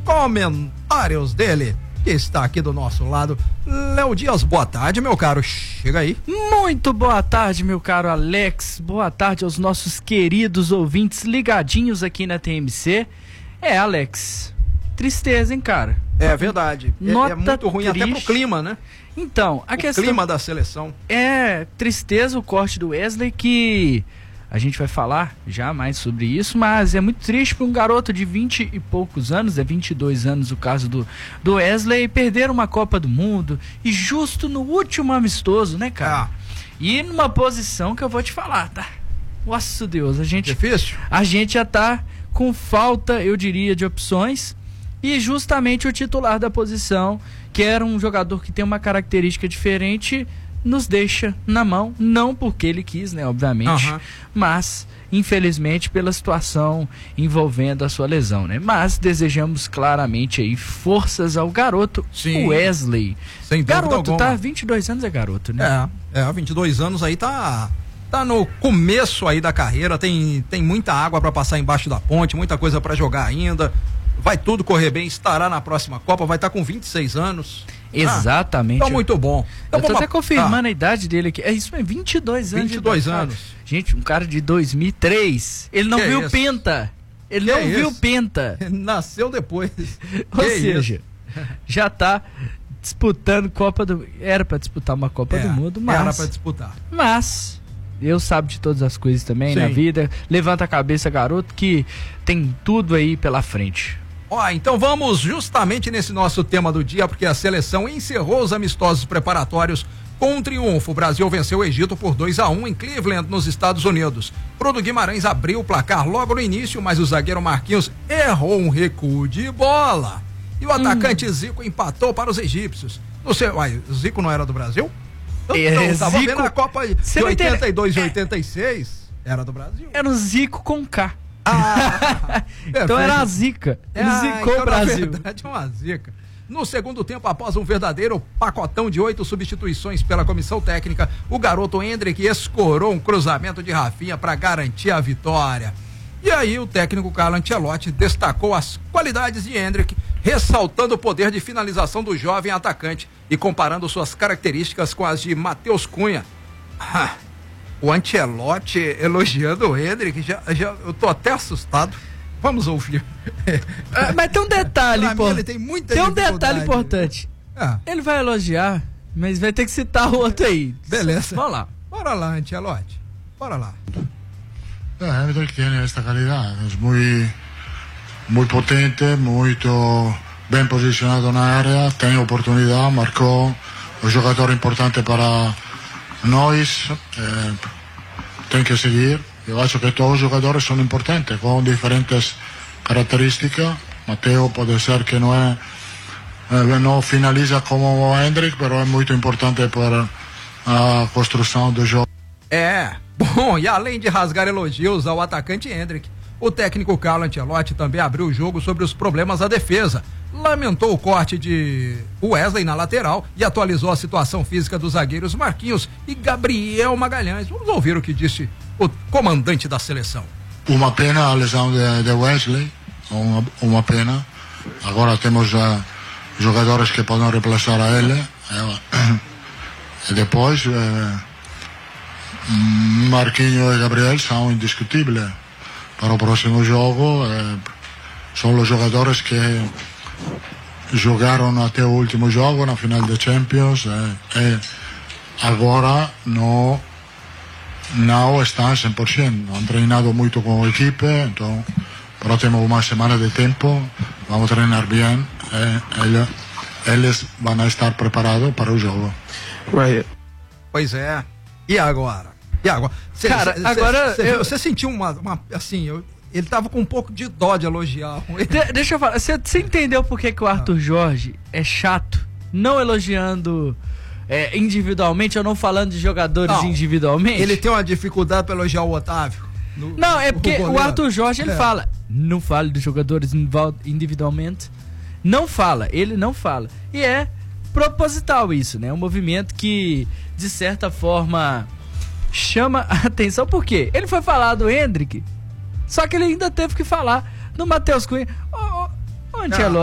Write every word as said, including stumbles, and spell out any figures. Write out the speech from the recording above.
comentários dele, que está aqui do nosso lado. Léo Dias, boa tarde, meu caro. Chega aí. Muito boa tarde, meu caro Alex. Boa tarde aos nossos queridos ouvintes ligadinhos aqui na T M C. É, Alex, tristeza, hein, cara? É verdade. Nota é, é muito ruim triste. Até pro clima, né? Então, a o questão... clima da seleção. É, tristeza o corte do Wesley, que a gente vai falar já mais sobre isso, mas é muito triste para um garoto de vinte e poucos anos, é vinte e dois anos o caso do, do Wesley, perder uma Copa do Mundo, e justo no último amistoso, né, cara? Ah. E numa posição que eu vou te falar, tá? Nossa Deus, a gente... Difícil? A gente já tá com falta, eu diria, de opções, e justamente o titular da posição, que era um jogador que tem uma característica diferente, nos deixa na mão, não porque ele quis, né, obviamente, uhum. mas infelizmente pela situação envolvendo a sua lesão, né? Mas desejamos claramente aí forças ao garoto. Sim, Wesley. Sem dúvida garoto, alguma. tá? vinte e dois anos é garoto, né? É, é, vinte e dois anos aí tá tá no começo aí da carreira, tem tem muita água para passar embaixo da ponte, muita coisa para jogar ainda. Vai tudo correr bem, estará na próxima Copa, vai estar com vinte e seis anos. Exatamente. Ah, então muito bom. Então, eu tô vamos... até confirmando ah. a idade dele aqui. É isso mesmo, vinte e dois anos. vinte e dois idade, anos. Cara. Gente, um cara de dois mil e três. Ele não que viu isso? Penta. Ele que não é viu isso? Penta. Nasceu depois. Ou que seja, isso? já tá disputando Copa do... Era pra disputar uma Copa é, do Mundo, mas... Era pra disputar. Mas... Deus sabe de todas as coisas também. Sim. Na vida. Levanta a cabeça, garoto, que tem tudo aí pela frente. Ó, então vamos justamente nesse nosso tema do dia, porque a seleção encerrou os amistosos preparatórios com um triunfo. O Brasil venceu o Egito por dois a um em Cleveland, nos Estados Unidos. Bruno Guimarães abriu o placar logo no início, mas o zagueiro Marquinhos errou um recuo de bola. E o atacante hum. Zico empatou para os egípcios. Não sei, uai, o Zico não era do Brasil? Eu, é, eu tava Zico... vendo a Copa de oitenta e dois e oitenta e seis, era do Brasil. Era o Zico com K. Ah, então era a zica. Ele ah, zicou então, o Brasil. Na verdade, é uma zica. No segundo tempo, após um verdadeiro pacotão de oito substituições pela comissão técnica, o garoto Endrick escorou um cruzamento de Rafinha para garantir a vitória. E aí o técnico Carlo Ancelotti destacou as qualidades de Endrick, ressaltando o poder de finalização do jovem atacante e comparando suas características com as de Matheus Cunha. Ah, o Ancelotti elogiando o Endrick, já, já, eu tô até assustado. Vamos ouvir. Ah, mas tem um detalhe, pô. Ele tem muita tem um detalhe importante. Ah. Ele vai elogiar, mas vai ter que citar o outro aí. Beleza. Vamos lá. Bora lá, Ancelotti. Bora lá. Endrick tiene esta calidad, es muy, muy potente, muy bien posicionado na área, tem oportunidad, marcou, un jogador importante para nós, eh, tem que seguir. Eu acho que todos os jogadores são importantes, com diferentes características. Mateo pode ser que não é, eh, não finaliza como o Endrick, mas é muito importante para a construção do jogo. É, bom, e além de rasgar elogios ao atacante Endrick, o técnico Carlo Ancelotti também abriu o jogo sobre os problemas da defesa. Lamentou o corte de Wesley na lateral e atualizou a situação física dos zagueiros Marquinhos e Gabriel Magalhães. Vamos ouvir o que disse o comandante da seleção. Uma pena a lesão de, de Wesley, uma, uma pena. Agora temos uh, jogadores que podem reemplaçar a ele. Uh, e depois, uh, Marquinhos e Gabriel são indiscutíveis para o próximo jogo. Uh, são os jogadores que jogaram até o último jogo na final da Champions e, e agora não, não estão cem por cento. Han treinado muito com a equipe, então pero temos uma semana de tempo, vamos treinar bem e ele, eles vão estar preparados para o jogo. Right. Pois é. E agora? E agora? Cê, Cara, cê, agora cê, eu... você sentiu uma, uma assim, eu, ele tava com um pouco de dó de elogiar. De, deixa eu falar, você entendeu por que, que o Arthur Jorge é chato? Não elogiando é, individualmente, ou não falando de jogadores não, individualmente? Ele tem uma dificuldade para elogiar o Otávio. No, não, é porque o, o Arthur Jorge, ele é. fala, não fale dos jogadores individualmente. Não fala, ele não fala. E é proposital isso, né? Um movimento que, de certa forma, chama a atenção. Por quê? Ele foi falar do Endrick, só que ele ainda teve que falar do Matheus Cunha. Ô, ô, ô Ancelotti,